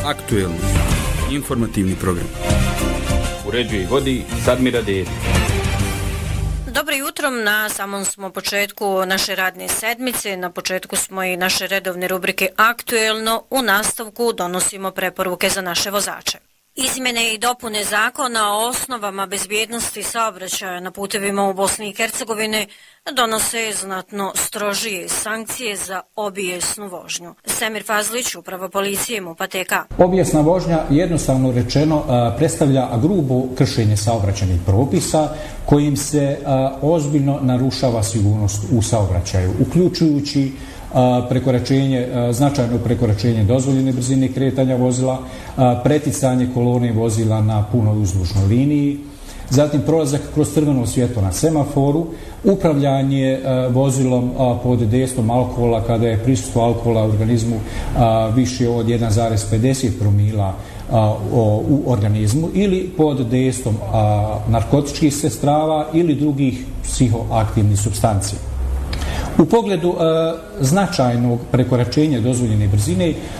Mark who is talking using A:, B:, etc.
A: Aktuelno. Informativni program.
B: Uređuje i vodi Sadmira Dedić.
C: Dobro jutro, na samom smo početku naše radne sedmice, na početku smo i naše redovne rubrike Aktuelno, u nastavku donosimo preporuke za naše vozače. Izmjene i dopune zakona o osnovama bezbjednosti saobraćaja na putevima u Bosni i Hercegovini donose znatno strožije sankcije za obijesnu vožnju. Semir Fazlić, uprava policije MUP-a TK.
D: Obijesna vožnja, jednostavno rečeno, predstavlja grubo kršenje saobraćajnih propisa kojim se ozbiljno narušava sigurnost u saobraćaju, uključujući značajno prekoračenje dozvoljene brzine kretanja vozila, preticanje kolone vozila na punoj uzdužnoj liniji, zatim prolazak kroz crveno svjetlo na semaforu, upravljanje vozilom pod dejstvom alkohola kada je prisustvo alkohola u organizmu više od 1,50 promila u organizmu ili pod dejstvom narkotičkih sredstava ili drugih psihoaktivnih supstancija. U pogledu značajnog prekoračenja dozvoljene brzine